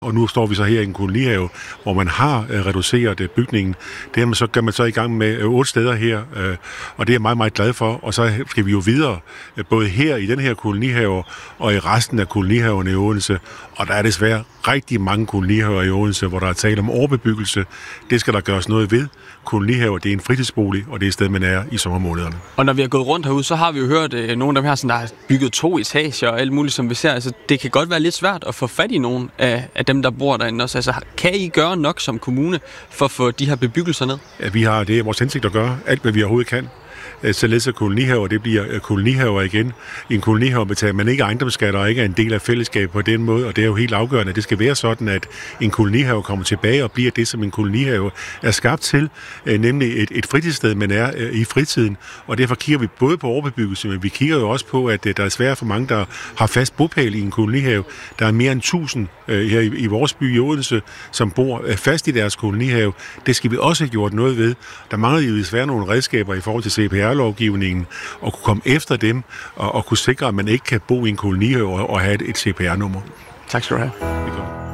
Og nu står vi så her i en kolonihave, hvor man har reduceret bygningen. Det gør man så i gang med 8 steder her, og det er jeg meget, meget glad for. Og så skal vi jo videre, både her i den her kolonihave og i resten af kolonihaverne i Odense. Og der er desværre rigtig mange kolonihaver i Odense, hvor der er tale om overbebyggelse. Det skal der gøres noget ved. Kolonihaver, det er en fritidsbolig, og det er et sted, man er i sommermånederne. Og når vi har gået rundt herude, så har vi jo hørt nogle af dem her, der har bygget 2 etager og alt muligt, som vi ser. Altså, det kan godt være lidt svært at få fat i nogen af dem, der bor derinde også. Altså, kan I gøre nok som kommune for at få de her bebyggelser ned? Ja, vi har det vores hensigt at gøre alt, hvad vi overhovedet kan. Således at kolonihaver, det bliver kolonihaver igen. I en kolonihave betaler man ikke ejendomsskatter og ikke er en del af fællesskabet på den måde, og det er jo helt afgørende, at det skal være sådan, at en kolonihave kommer tilbage og bliver det, som en kolonihave er skabt til, nemlig et fritidssted, man er i fritiden, og derfor kigger vi både på overbebyggelse, men vi kigger jo også på, at der er svært for mange, der har fast bopæl i en kolonihave. Der er mere end 1000 her i vores by i Odense, som bor fast i deres kolonihave. Det skal vi også have gjort noget ved. Der mangler jo desværre nogle redskaber i forhold til CPR-lovgivningen, og kunne komme efter dem, og kunne sikre, at man ikke kan bo i en kolonihave og have et CPR-nummer. Tak skal du have.